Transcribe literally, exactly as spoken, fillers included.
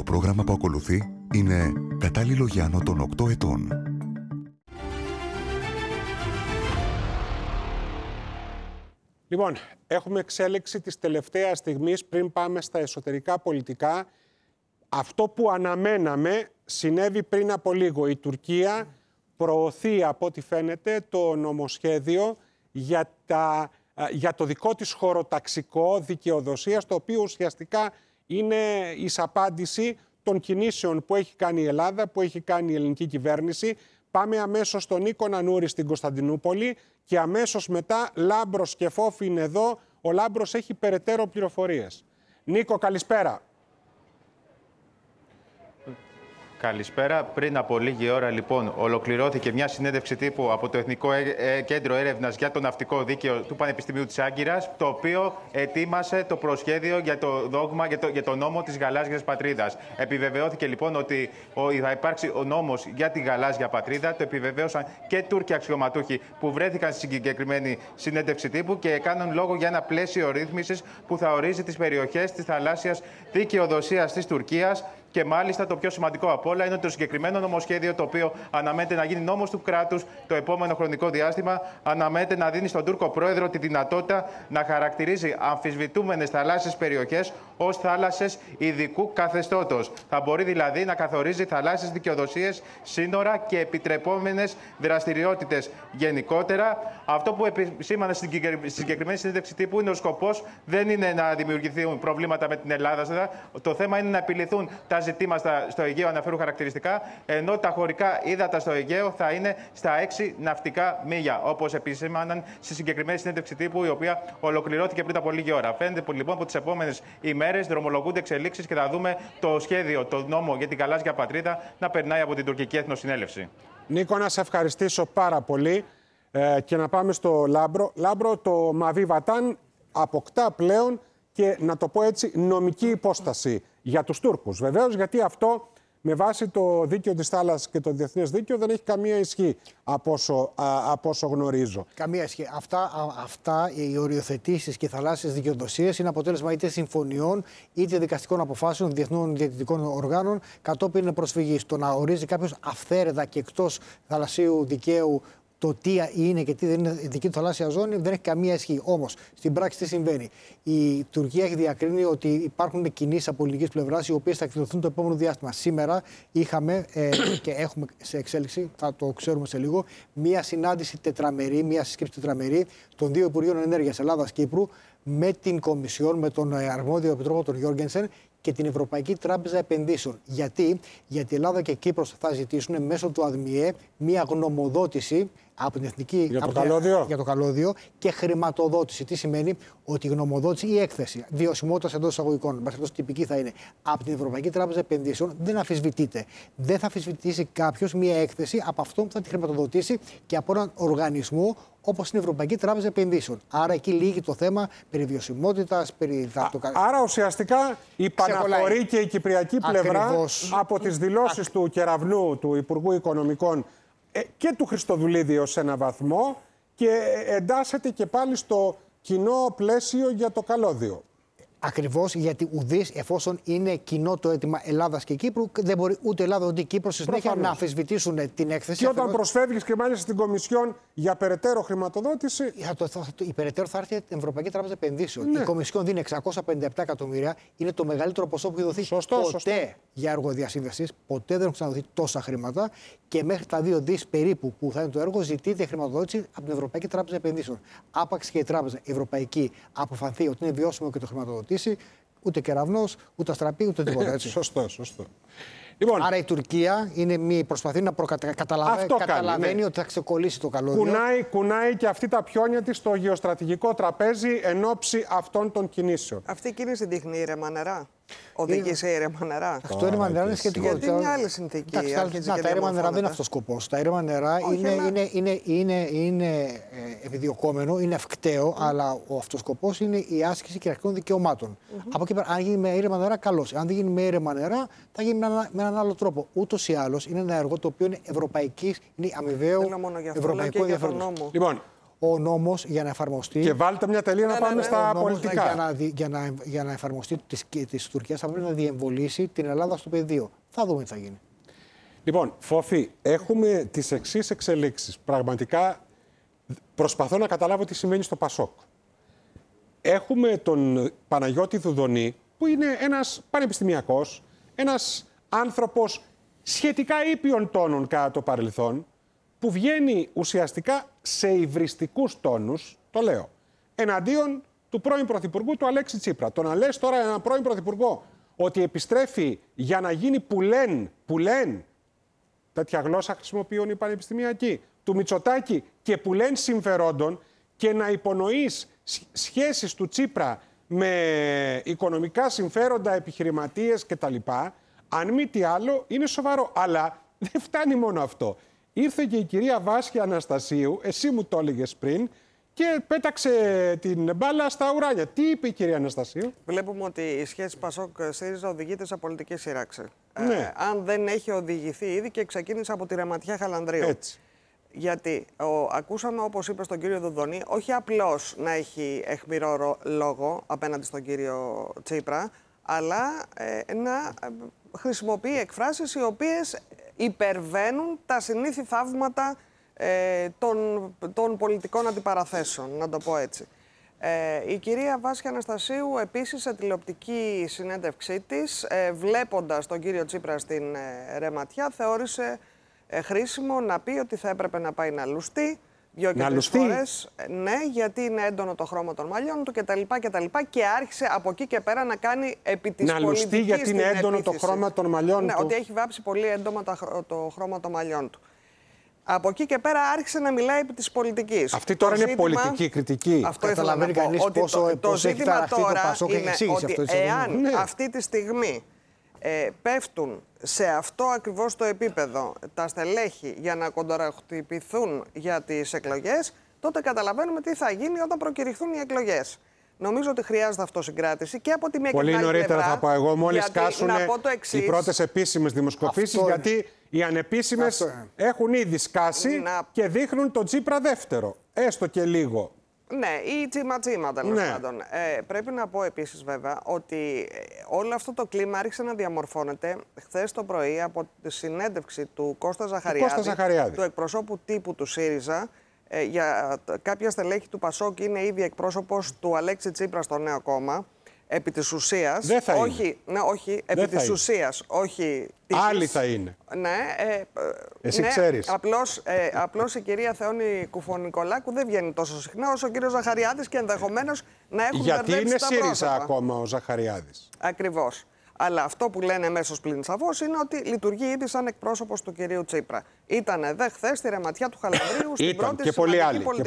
πρόγραμμα που ακολουθεί είναι κατάλληλο για άνω των οκτώ ετών. Λοιπόν, έχουμε εξέλιξη της τελευταίας στιγμής πριν πάμε στα εσωτερικά πολιτικά. Αυτό που αναμέναμε συνέβη πριν από λίγο. Η Τουρκία προωθεί, από ό,τι φαίνεται, το νομοσχέδιο για, τα, για το δικό της χωροταξικό δικαιοδοσίας, το οποίο ουσιαστικά είναι εις απάντηση των κινήσεων που έχει κάνει η Ελλάδα, που έχει κάνει η ελληνική κυβέρνηση. Πάμε αμέσως στον Νίκο Νανούρη στην Κωνσταντινούπολη και αμέσως μετά Λάμπρος και Φόφη είναι εδώ. Ο Λάμπρος έχει περαιτέρω πληροφορίες. Νίκο, καλησπέρα. Καλησπέρα. Πριν από λίγη ώρα, λοιπόν, ολοκληρώθηκε μια συνέντευξη τύπου από το Εθνικό Κέντρο Έρευνας για το Ναυτικό Δίκαιο του Πανεπιστημίου της Άγκυρας, το οποίο ετοίμασε το προσχέδιο για το δόγμα, για το, για το νόμο της γαλάζιας πατρίδας. Επιβεβαιώθηκε, λοιπόν, ότι θα υπάρξει ο νόμος για τη γαλάζια πατρίδα. Το επιβεβαίωσαν και Τούρκοι αξιωματούχοι που βρέθηκαν στη συγκεκριμένη συνέντευξη τύπου και έκαναν λόγο για ένα πλαίσιο ρύθμισης που θα ορίζει τις περιοχές της θαλάσσιας δικαιοδοσίας της Τουρκίας. Και μάλιστα το πιο σημαντικό από όλα είναι ότι το συγκεκριμένο νομοσχέδιο, το οποίο αναμένεται να γίνει νόμος του κράτους το επόμενο χρονικό διάστημα, αναμένεται να δίνει στον Τούρκο πρόεδρο τη δυνατότητα να χαρακτηρίζει αμφισβητούμενες θαλάσσιες περιοχές ως θάλασσες ειδικού καθεστώτος. Θα μπορεί δηλαδή να καθορίζει θαλάσσιες δικαιοδοσίες, σύνορα και επιτρεπόμενες δραστηριότητες. Γενικότερα, αυτό που επισήμανε στην συγκεκριμένη συνέντευξη τύπου είναι ο σκοπός δεν είναι να δημιουργηθούν προβλήματα με την Ελλάδα. Το θέμα είναι να επιληθούν τα ζητήματα στο Αιγαίο αναφέρουν χαρακτηριστικά, ενώ τα χωρικά ύδατα στο Αιγαίο θα είναι στα έξι ναυτικά μίλια, όπως επισήμαναν στη συγκεκριμένη συνέντευξη τύπου, η οποία ολοκληρώθηκε πριν από λίγη ώρα. Φαίνεται λοιπόν από τις επόμενες ημέρες δρομολογούνται εξελίξεις και θα δούμε το σχέδιο, το νόμο για την γαλάζια πατρίδα να περνάει από την Τουρκική Εθνοσυνέλευση. Νίκο, να σε ευχαριστήσω πάρα πολύ ε, και να πάμε στο Λάμπρο. Λάμπρο, το Μαβί Βατάν αποκτά πλέον και, να το πω έτσι, νομική υπόσταση για τους Τούρκους. Βεβαίως, γιατί αυτό με βάση το δίκαιο της θάλασσας και το διεθνές δίκαιο δεν έχει καμία ισχύ από όσο, α, από όσο γνωρίζω. Καμία ισχύ. Αυτά, α, αυτά οι οριοθετήσεις και οι θαλάσσιες δικαιοδοσίες είναι αποτέλεσμα είτε συμφωνιών είτε δικαστικών αποφάσεων διεθνών διαιτητικών οργάνων κατόπιν προσφυγής. Το να ορίζει κάποιος αυθαίρετα και εκτός θαλασσίου δικαίου το τι είναι και τι δεν είναι δική του θαλάσσια ζώνη δεν έχει καμία ισχύ. Όμως, στην πράξη τι συμβαίνει. Η Τουρκία έχει διακρίνει ότι υπάρχουν κινήσεις από ελληνικής πλευράς οι οποίες θα εκδηλωθούν το επόμενο διάστημα. Σήμερα είχαμε ε, και έχουμε σε εξέλιξη, θα το ξέρουμε σε λίγο, μία συνάντηση τετραμερή, μία συσκέψη τετραμερή των δύο Υπουργείων Ενέργειας Ελλάδας-Κύπρου με την Κομισιόν, με τον αρμόδιο επιτρόπο τον Γιώργενσεν και την Ευρωπαϊκή Τράπεζα Επενδύσεων. Γιατί? Γιατί η Ελλάδα και η Κύπρος θα ζητήσουν μέσω του ΑΔΜΙΕ μία γνωμοδότηση από την Εθνική για το, από καλώδιο. για το καλώδιο και χρηματοδότηση. Τι σημαίνει? Ότι η γνωμοδότηση ή έκθεση βιωσιμότητας εντός εισαγωγικών, μπασχετός τυπική θα είναι, από την Ευρωπαϊκή Τράπεζα Επενδύσεων δεν αμφισβητείται. Δεν θα αμφισβητήσει κάποιος μία έκθεση από αυτόν που θα τη χρηματοδοτήσει και από έναν οργανισμό όπως την Ευρωπαϊκή Τράπεζα Επενδύσεων. Άρα εκεί λύγει το θέμα περί βιωσιμότητας, περί. Α, άρα ουσιαστικά υπαναχωρεί και η κυπριακή πλευρά Ακριβώς. από τις δηλώσεις Α... του Κεραυνού, του Υπουργού Οικονομικών και του Χριστοδουλίδη ως ένα βαθμό και εντάσσεται και πάλι στο κοινό πλαίσιο για το καλώδιο. Ακριβώς, γιατί ουδής, εφόσον είναι κοινό το αίτημα Ελλάδας και Κύπρου, δεν μπορεί ούτε Ελλάδα ούτε Κύπρος στη συνέχεια να αμφισβητήσουν την έκθεση. Και όταν προσφεύγεις και μάλιστα στην Κομισιόν για περαιτέρω χρηματοδότηση. Θα το, θα, η περαιτέρω θα έρθει την Ευρωπαϊκή Τράπεζα Επενδύσεων. Ναι. Η Κομισιόν δίνει εξακόσια πενήντα επτά εκατομμύρια. Είναι το μεγαλύτερο ποσό που έχει δοθεί σωστό, ποτέ σωστό. για έργο διασύνδεσης. Ποτέ δεν έχουν ξαναδοθεί τόσα χρήματα. Και μέχρι τα δύο δις περίπου που θα είναι το έργο, ζητείται χρηματοδότηση από την Ευρωπαϊκή Τράπεζα Επενδύσεων. Άπαξ και η Τράπεζα η Ευρωπαϊκή αποφανθεί ότι είναι βιώσιμο και το χρηματοδοτήσει, ούτε κεραυνός, ούτε αστραπή, ούτε τίποτα έτσι. Σωστό, σωστό. Λοιπόν, άρα η Τουρκία είναι μη, προσπαθεί να προκαταλαβαίνει καταλαβαίνει ναι. ότι θα ξεκολλήσει το καλώδιο. Κουνάει, κουνάει και αυτή τα πιόνια της στο γεωστρατηγικό τραπέζι εν ώψη αυτών των κινήσεων. Αυτή η κίνηση δείχνει ήρεμα νερά. Οδηγεί σε ήρεμα νερά. Το ήρεμα νερά είναι σχετικό. Γιατί είναι άλλη συνθήκη. Εντάξει, τα ήρεμα νερά δεν είναι αυτός ο σκοπός. Τα ήρεμα νερά είναι, είναι, είναι, είναι, είναι ε, επιδιωκόμενο, είναι ευκταίο, mm. αλλά ο αυτός σκοπός είναι η άσκηση κυριαρχικών δικαιωμάτων. Mm-hmm. Από εκεί πέρα, αν γίνει με ήρεμα νερά, καλώς. Αν δεν γίνει με ήρεμα νερά, θα γίνει με, ένα, με έναν άλλο τρόπο. Ούτως ή άλλως είναι ένα έργο το οποίο είναι ευρωπαϊκής, είναι αμοιβαίο ευρωπαϊκό ενδιαφέρον. Λοιπόν, Ο νόμος για να εφαρμοστεί. Και βάλτε μια τελεία Ναι, να ναι, πάμε ναι, στα ο νόμος πολιτικά. Για να, δι- για να, για να εφαρμοστεί της, της Τουρκίας θα πρέπει να διεμβολήσει την Ελλάδα στο πεδίο. Θα δούμε τι θα γίνει. Λοιπόν, Φόφη, έχουμε τις εξής εξελίξεις. Πραγματικά προσπαθώ να καταλάβω τι συμβαίνει στο Πασόκ. Έχουμε τον Παναγιώτη Δουδονή, που είναι ένας πανεπιστημιακός, ένας άνθρωπος σχετικά ήπιων τόνων κατά το παρελθόν, που βγαίνει ουσιαστικά σε υβριστικούς τόνους, το λέω, εναντίον του πρώην Πρωθυπουργού του Αλέξη Τσίπρα. Το να λες τώρα έναν πρώην Πρωθυπουργό ότι επιστρέφει για να γίνει πουλέν, πουλέν, τέτοια γλώσσα χρησιμοποιούν οι πανεπιστημιακοί, του Μητσοτάκη και πουλέν συμφερόντων, και να υπονοείς σχέσεις του Τσίπρα με οικονομικά συμφέροντα, επιχειρηματίες κτλ. Αν μη τι άλλο, είναι σοβαρό. Αλλά δεν φτάνει μόνο αυτό. Ήρθε και η κυρία Βάσια Αναστασίου, εσύ μου το έλεγες πριν, και πέταξε την μπάλα στα ουράνια. Τι είπε η κυρία Αναστασίου? Βλέπουμε ότι η σχέση Πασόκ-ΣΥΡΙΖΑ οδηγείται σε πολιτική σύραξη. Ναι. Ε, αν δεν έχει οδηγηθεί ήδη και ξεκίνησε από τη Ρεματιά Χαλανδρίου. Έτσι. Γιατί ο, ακούσαμε, όπως είπε στον κύριο Δουδονή, όχι απλώς να έχει αιχμηρό ρο- λόγο απέναντι στον κύριο Τσίπρα, αλλά ε, να ε, χρησιμοποιεί εκφράσεις οι οποίες υπερβαίνουν τα συνήθη θαύματα ε, των, των πολιτικών αντιπαραθέσεων, να το πω έτσι. Ε, η κυρία Βάσια Αναστασίου επίσης σε τηλεοπτική συνέντευξή της, ε, βλέποντας τον κύριο Τσίπρα στην ε, Ρεματιά, θεώρησε ε, χρήσιμο να πει ότι θα έπρεπε να πάει να λουστεί δύο και Να τρεις λουστεί. φορές. Ε, ναι, γιατί είναι έντονο το χρώμα των μαλλιών του κτλ. κτλ. Και άρχισε από εκεί και πέρα να κάνει επί της Να λουστεί πολιτικής γιατί είναι την έντονο το επίθεση. χρώμα των μαλλιών ναι, του. ότι έχει βάψει πολύ έντομα τα χρο- το χρώμα των μαλλιών του. Από εκεί και πέρα άρχισε να μιλάει επί της πολιτικής. Αυτή τώρα Το είναι ζήτημα- πολιτική κριτική. Αυτό ήθελα να Καταλαβαίνει πω. κανείς Ότι πόσο- το, το πώς έχει ζήτημα ταραχτεί το τώρα Πασόκ, έχει είναι εξήγηση αυτό ότι της εάν Σολομού. Ναι. αυτή τη στιγμή ε, πέφτουν σε αυτό ακριβώς το επίπεδο τα στελέχη για να κονταραχτυπηθούν για τις εκλογές, τότε καταλαβαίνουμε τι θα γίνει όταν προκηρυχθούν οι εκλογές. Νομίζω ότι χρειάζεται αυτοσυγκράτηση και από τη μία και Πολύ την άλλη νωρίτερα πλευρά, θα πω εγώ, μόλις γιατί, σκάσουν να πω το οι εξής, πρώτες επίσημες δημοσκοπήσεις, Αυτό είναι. γιατί οι ανεπίσημες Αυτό είναι. έχουν ήδη σκάσει Να- και δείχνουν τον Τσίπρα δεύτερο, έστω και λίγο. Ναι, ή τσίμα-τσίμα τέλος Ναι. πάντων. Ε, πρέπει να πω επίσης βέβαια ότι ε, όλο αυτό το κλίμα άρχισε να διαμορφώνεται χθες το πρωί από τη συνέντευξη του Κώστα Ζαχαριάδη, Κώστα Ζαχαριάδη. του εκπροσώπου τύπου του ΣΥΡΙΖΑ. Ε, για τα- κάποια στελέχη του ΠΑΣΟΚ είναι ήδη εκπρόσωπος του Αλέξη Τσίπρα στο νέο κόμμα. Επί της ουσίας. Δεν θα είναι. Όχι, ναι, όχι, επί θα της είναι. ουσίας, όχι τύχης. Άλλοι θα είναι. Ναι, ε, ε, Εσύ ναι, ξέρεις. Απλώς, ε, απλώς η κυρία Θεόνη Κουφονικολάκου δεν βγαίνει τόσο συχνά όσο ο κύριος Ζαχαριάδης και ενδεχομένως να έχουν Γιατί μπερδέψει είναι τα ΣΥΡΙΖΑ πρόσωπα. ακόμα ο Ζαχαριάδης. Ακριβώς. Αλλά αυτό που λένε μέσω πλην σαφώς είναι ότι λειτουργεί ήδη σαν εκπρόσωπος του κυρίου Τσίπρα. Ήτανε δε χθες στη Ρεματιά του Χαλανδρίου στην Ήταν πρώτη και πολλοί σημαντική άλλοι. πολιτική